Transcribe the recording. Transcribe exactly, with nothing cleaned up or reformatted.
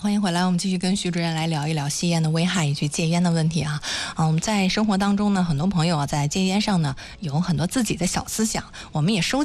欢迎回来，我们继续跟徐主任来聊一聊吸烟的危害以及戒烟的问题啊。嗯，在生活当中呢，很多朋友啊在戒烟上呢有很多自己的小思想，我们也收